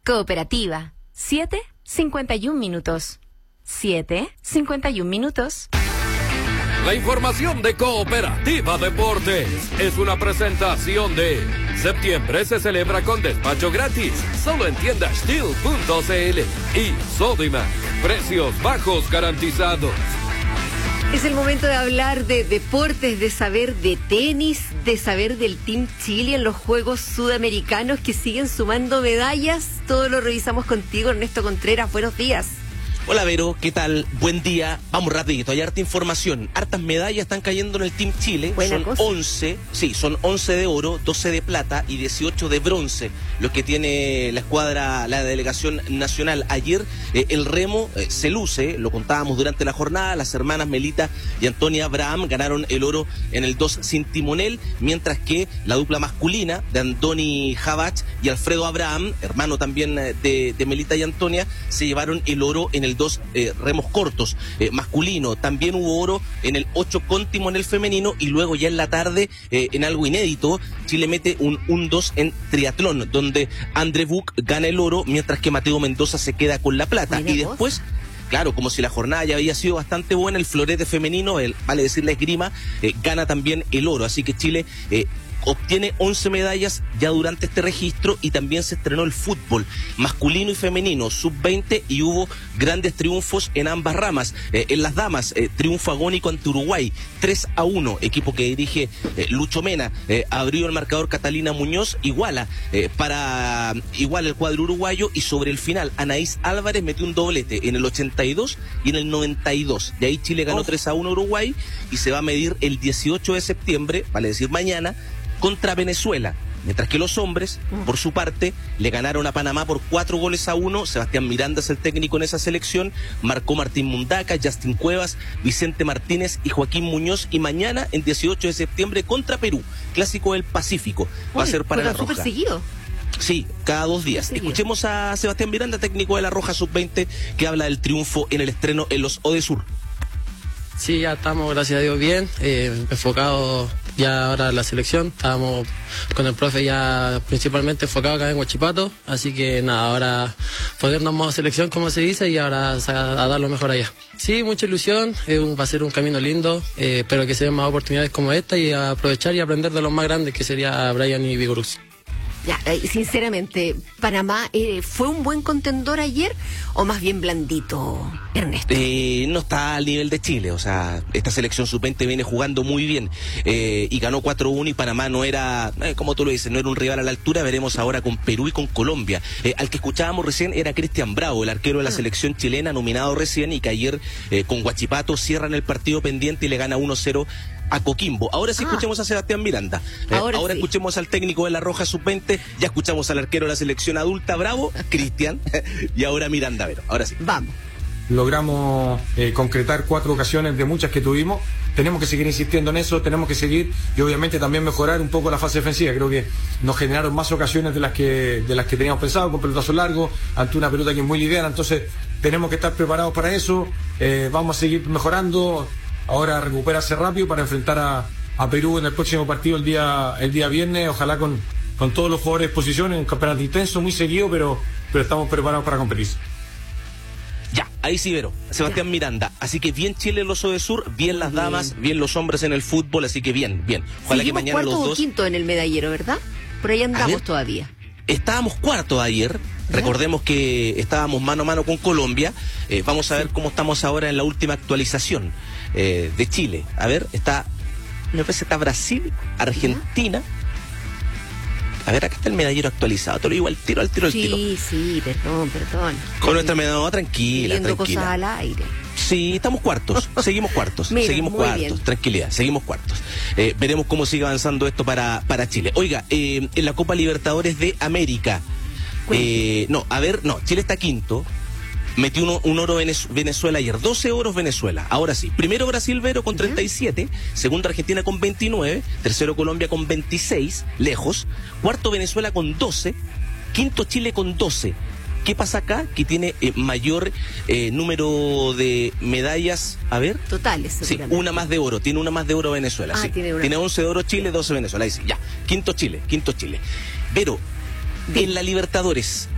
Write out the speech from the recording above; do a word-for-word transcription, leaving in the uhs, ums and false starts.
Cooperativa. siete cincuenta y un minutos. siete cincuenta y un minutos. La información de Cooperativa Deportes es una presentación de septiembre se celebra con despacho gratis, solo en tienda steel punto c l y Sodimac, precios bajos garantizados. Es el momento de hablar de deportes, de saber de tenis, de saber del Team Chile en los Juegos Sudamericanos que siguen sumando medallas. Todo lo revisamos contigo, Ernesto Contreras. Buenos días. Hola Vero, ¿qué tal? Buen día. Vamos rapidito, hay harta información. Hartas medallas están cayendo en el Team Chile. Buena son cosa. once, sí, son once de oro, doce de plata y dieciocho de bronce, lo que tiene la escuadra, la delegación nacional. Ayer eh, el remo eh, se luce, lo contábamos durante la jornada, las hermanas Melita y Antonia Abraham ganaron el oro en el dos sin timonel, mientras que la dupla masculina de Andoni Javach y Alfredo Abraham, hermano también de, de Melita y Antonia, se llevaron el oro en el dos eh, remos cortos eh, masculino. También hubo oro en el ocho con timonel femenino y luego ya en la tarde eh, en algo inédito Chile mete un uno dos en triatlón donde André Buch gana el oro mientras que Mateo Mendoza se queda con la plata. Buena Y después cosa. Claro, como si la jornada ya había sido bastante buena, el florete femenino, el, vale decir la esgrima, eh, gana también el oro. Así que Chile eh, obtiene once medallas ya durante este registro y también se estrenó el fútbol masculino y femenino, sub veinte, y hubo grandes triunfos en ambas ramas. Eh, en las damas, eh, triunfo agónico ante Uruguay, tres a uno, equipo que dirige eh, Lucho Mena. Eh, abrió el marcador Catalina Muñoz, iguala eh, para igual el cuadro uruguayo, y sobre el final Anaís Álvarez metió un doblete en el ochenta y dos y en el noventa y dos. De ahí Chile ganó oh. tres a uno a Uruguay y se va a medir el dieciocho de septiembre, vale decir mañana, contra Venezuela, mientras que los hombres, por su parte, le ganaron a Panamá por cuatro goles a uno. Sebastián Miranda es el técnico en esa selección, marcó Martín Mundaca, Justin Cuevas, Vicente Martínez y Joaquín Muñoz, y mañana, el dieciocho de septiembre, contra Perú, clásico del Pacífico, va Uy, a ser para la súper Roja. seguido. Sí, cada dos días. Seguido. Escuchemos a Sebastián Miranda, técnico de la Roja sub veinte, que habla del triunfo en el estreno en los Odesur. Sí, ya estamos, gracias a Dios, bien, eh, enfocados ya ahora en la selección. Estábamos con el profe ya principalmente enfocados acá en Huachipato, así que nada, ahora ponernos modo selección, como se dice, y ahora a, a dar lo mejor allá. Sí, mucha ilusión, eh, va a ser un camino lindo, eh, espero que se den más oportunidades como esta y a aprovechar y aprender de los más grandes, que sería Brian y Vigorux. Ya, eh, sinceramente, ¿Panamá eh, fue un buen contendor ayer o más bien blandito, Ernesto? Eh, no está al nivel de Chile, o sea, esta selección sub veinte viene jugando muy bien eh, y ganó cuatro uno, y Panamá no era, eh, como tú lo dices, no era un rival a la altura. Veremos ahora con Perú y con Colombia. Eh, al que escuchábamos recién era Cristian Bravo, el arquero de la ah. selección chilena, nominado recién, y que ayer eh, con Huachipato cierran el partido pendiente y le gana uno cero a Coquimbo. Ahora sí ah. escuchemos a Sebastián Miranda. Eh, ahora ahora sí. escuchemos al técnico de la Roja sub veinte, ya escuchamos al arquero de la selección adulta, Bravo, Cristian, y ahora Miranda, Vero. Ahora sí. Vamos. Logramos eh, concretar cuatro ocasiones de muchas que tuvimos. Tenemos que seguir insistiendo en eso, tenemos que seguir y obviamente también mejorar un poco la fase defensiva. Creo que nos generaron más ocasiones de las que de las que teníamos pensado, con pelotazo largo, ante una pelota que es muy liviana. Entonces tenemos que estar preparados para eso. Eh, vamos a seguir mejorando. Ahora recuperarse rápido para enfrentar a, a Perú en el próximo partido el día el día viernes, ojalá con, con todos los jugadores de posición, en un campeonato intenso, muy seguido, pero, pero estamos preparados para competir. Ya, ahí sí, Vero, Sebastián ya. Miranda. Así que bien Chile en los Odesur, bien las bien. damas, bien los hombres en el fútbol, así que bien, bien. Ojalá Seguimos que mañana cuarto los o dos... quinto en el medallero, ¿verdad? Por ahí andamos todavía. Estábamos cuarto ayer, ¿ya? Recordemos que estábamos mano a mano con Colombia. Eh, vamos a ver sí. cómo estamos ahora en la última actualización eh, de Chile. A ver, está, me parece está Brasil, Argentina. ¿Ya? A ver, acá está el medallero actualizado. Te lo digo al tiro, al tiro, al sí, tiro. Sí, sí, perdón, perdón. Con nuestra medalla, no, tranquila, Viendo tranquila. cosas al aire. Sí, estamos cuartos, seguimos cuartos, Mira, seguimos cuartos, bien. Tranquilidad, seguimos cuartos. Eh, veremos cómo sigue avanzando esto para, para Chile. Oiga, eh, en la Copa Libertadores de América, eh, no, a ver, no, Chile está quinto, metió uno, un oro Venezuela ayer, doce oros Venezuela, ahora sí. Primero Brasil, Vero, con treinta y siete, segundo Argentina con veintinueve, tercero Colombia con veintiséis, lejos, cuarto Venezuela con doce, quinto Chile con doce. ¿Qué pasa acá? Que tiene eh, mayor eh, número de medallas, a ver. Totales, sí, una más de oro, tiene una más de oro Venezuela, ah, sí. Tiene, una... tiene once de oro Chile, doce Venezuela, ahí sí, ya. Quinto Chile, quinto Chile. Pero, bien. En la Libertadores,